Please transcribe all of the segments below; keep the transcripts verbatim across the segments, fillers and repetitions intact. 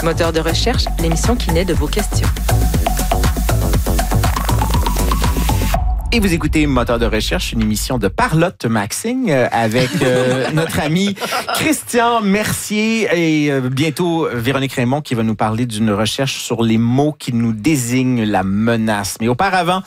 Moteur de recherche, l'émission qui naît de vos questions. Et vous écoutez Moteur de recherche, une émission de Parlotte Maxing euh, avec euh, notre ami Christian Mercier et euh, bientôt Véronique Raymond qui va nous parler d'une recherche sur les mots qui nous désignent la menace. Mais auparavant,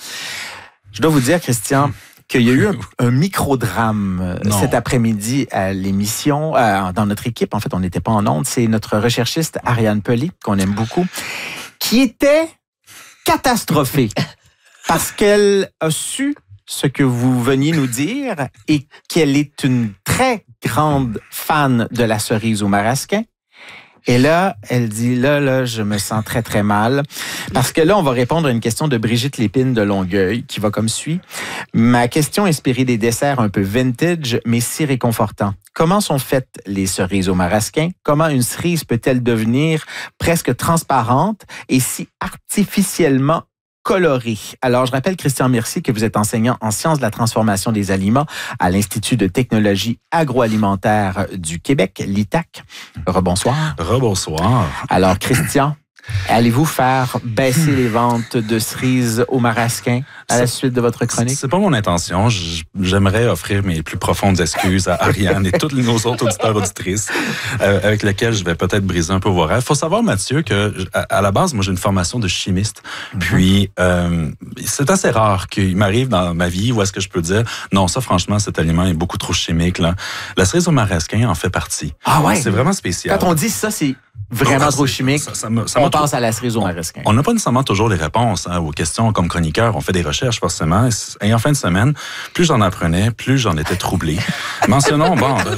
je dois vous dire, Christian, qu'il y a eu un, un microdrame non. cet après-midi à l'émission, euh, dans notre équipe. En fait, on n'était pas en ondes. C'est notre recherchiste Ariane Pelé, qu'on aime beaucoup, qui était catastrophée. Parce qu'elle a su ce que vous veniez nous dire et qu'elle est une très grande fan de la cerise au marasquin. Et là, elle dit, là, là, je me sens très, très mal. Parce que là, on va répondre à une question de Brigitte Lépine de Longueuil, qui va comme suit. Ma question inspirée des desserts un peu vintage, mais si réconfortants. Comment sont faites les cerises au marasquin? Comment une cerise peut-elle devenir presque transparente et si artificiellement coloré. Alors, je rappelle, Christian Mercier, que vous êtes enseignant en sciences de la transformation des aliments à l'Institut de technologie agroalimentaire du Québec, l'I T A C. Rebonsoir. Rebonsoir. Alors, Christian, allez-vous faire baisser les ventes de cerises au marasquin à la suite de votre chronique? C'est pas mon intention. J'aimerais offrir mes plus profondes excuses à Ariane et tous nos autres auditeurs auditrices euh, avec lesquels je vais peut-être briser un peu vos rêves. Faut savoir, Mathieu, que à, à la base, moi, j'ai une formation de chimiste. Mm-hmm. Puis, euh, c'est assez rare qu'il m'arrive dans ma vie où est-ce que je peux dire, non, ça, franchement, cet aliment est beaucoup trop chimique, là. La cerise au marasquin en fait partie. Ah ouais? C'est vraiment spécial. Quand on dit ça, c'est vraiment trop chimique. Ça, ça me, ça on pense à la cerise au marasquin. On n'a pas nécessairement toujours les réponses hein, aux questions comme chroniqueur. On fait des recherches forcément. Et en fin de semaine, plus j'en apprenais, plus j'en étais troublé. Mentionnons, bon, euh,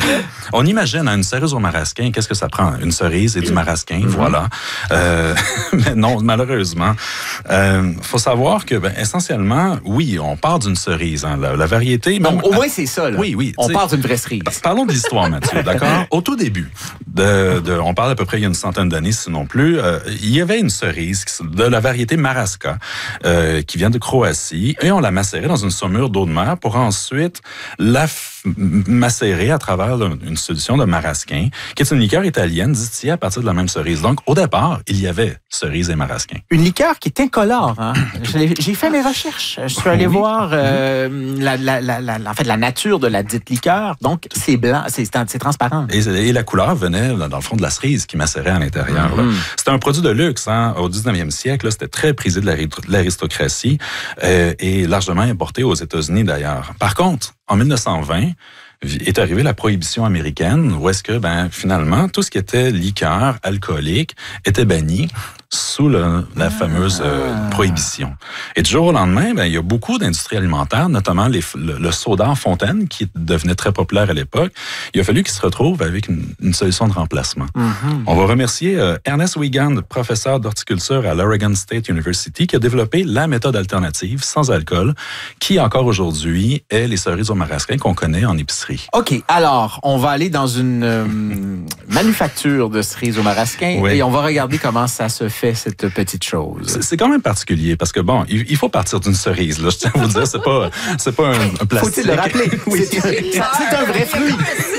on imagine hein, une cerise au marasquin, qu'est-ce que ça prend? Une cerise et du marasquin, mm-hmm. voilà. Euh, mais non, malheureusement. Euh, faut savoir que, ben, essentiellement, oui, on part d'une cerise. Hein, la, la variété... Bon, même, au moins, c'est ça. Là. Oui, oui. On part d'une vraie cerise. Parlons de l'histoire, Mathieu, d'accord? Au tout début, de, de, on parle à peu près il y a une centaine d'années, sinon plus, euh, il y avait une cerise de la variété Marasca euh, qui vient de Croatie et on l'a macérée dans une saumure d'eau de mer pour ensuite la f- macérer à travers une solution de marasquin, qui est une liqueur italienne distillée à partir de la même cerise. Donc, au départ, il y avait cerise et marasquin. Une liqueur qui est incolore. Hein? J'ai fait mes recherches. Je suis allé oui. voir euh, la, la, la, la, en fait, la nature de la dite liqueur. Donc, c'est blanc, c'est transparent. Et, et la couleur venait, dans le fond, de la cerise qui macérait à l'intérieur. Mm-hmm. C'était un produit de luxe. Hein? Au dix-neuvième siècle, c'était très prisé de l'aristocratie euh, et largement importé aux États-Unis, d'ailleurs. Par contre, en mille neuf cent vingt, est arrivée la prohibition américaine, où est-ce que, ben, finalement, tout ce qui était liqueur alcoolique était banni sous le, la fameuse euh, prohibition. Et du jour au lendemain, ben, il y a beaucoup d'industries alimentaires, notamment les, le, le soda en fontaine, qui devenait très populaire à l'époque. Il a fallu qu'ils se retrouvent avec une, une solution de remplacement. Mm-hmm. On va remercier euh, Ernest Wiegand, professeur d'horticulture à l'Oregon State University, qui a développé la méthode alternative sans alcool, qui encore aujourd'hui est les cerises au marasquin qu'on connaît en épicerie. OK, alors, on va aller dans une euh, manufacture de cerises au marasquin oui. et on va regarder comment ça se fait, cette petite chose. C'est quand même particulier parce que, bon, il faut partir d'une cerise, là. Je tiens à vous dire, c'est pas, c'est pas un, un plastique. Faut-il le rappeler? Oui. C'est un, un vrai fruit.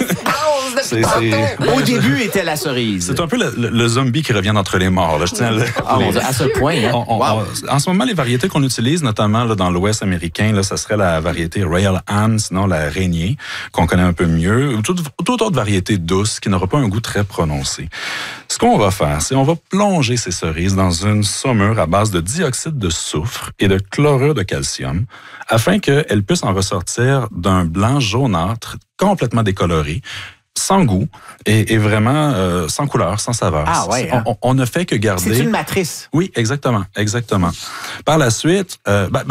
C'est, c'est... Au début était la cerise. C'est un peu le, le, le zombie qui revient d'entre les morts. Là. Je tiens à, le... ah, les... à ce point. Hein? On, on, wow. on, en ce moment, les variétés qu'on utilise, notamment là, dans l'Ouest américain, là, ça serait la variété Royal Anne, sinon la Régnier, qu'on connaît un peu mieux, ou toute, toute autre variété douce qui n'aura pas un goût très prononcé. Ce qu'on va faire, c'est on va plonger ces cerises dans une saumure à base de dioxyde de soufre et de chlorure de calcium afin qu'elles puissent en ressortir d'un blanc jaunâtre complètement décoloré, sans goût et, et vraiment euh, sans couleur, sans saveur. Ah ouais. Hein? On, on ne fait que garder... C'est une matrice. Oui, exactement, exactement. Par la suite, euh, ben,